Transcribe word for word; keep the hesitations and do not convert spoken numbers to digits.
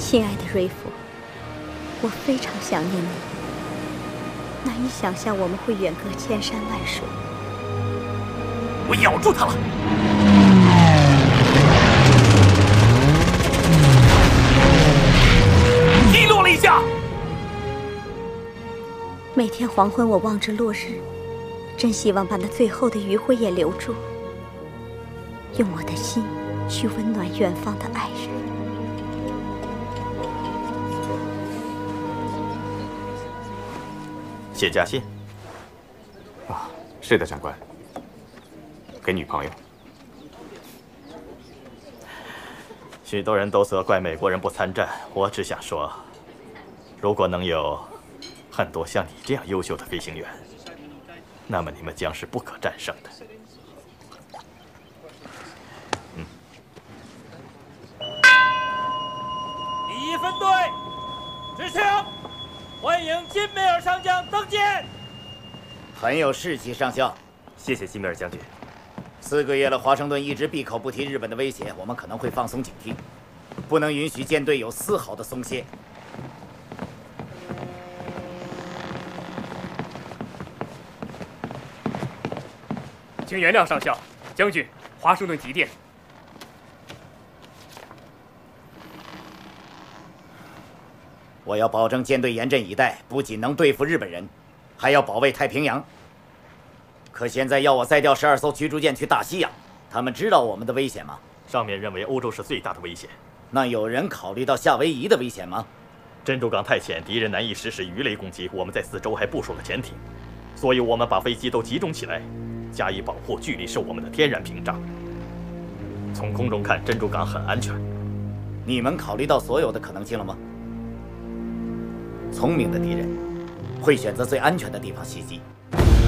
亲爱的瑞夫，我非常想念你，难以想象我们会远隔千山万水。 我咬住他了！击落了一下。 每天黄昏，我望着落日，真希望把那最后的余晖也留住，用我的心去温暖远方的爱人。 写家信？ 啊，是的，长官。给女朋友。 许多人都责怪美国人不参战，我只想说，如果能有很多像你这样优秀的飞行员，那么你们将是不可战胜的。嗯。 第一分队，执行，欢迎金梅尔上将登舰。 很有士气，上校。 谢谢金梅尔将军。 四个月了，华盛顿一直闭口不提日本的威胁，我们可能会放松警惕，不能允许舰队有丝毫的松懈。 请原谅上校，将军，华盛顿急电。 我要保证舰队严阵以待，不仅能对付日本人，还要保卫太平洋。可现在要我再调十二艘驱逐舰去大西洋，他们知道我们的危险吗？ 上面认为欧洲是最大的危险。 那有人考虑到夏威夷的危险吗？ 珍珠港太浅，敌人难以实施鱼雷攻击。我们在四周还部署了潜艇，所以我们把飞机都集中起来，加以保护。距离是我们的天然屏障。从空中看，珍珠港很安全。 你们考虑到所有的可能性了吗？聪明的敌人会选择最安全的地方袭击。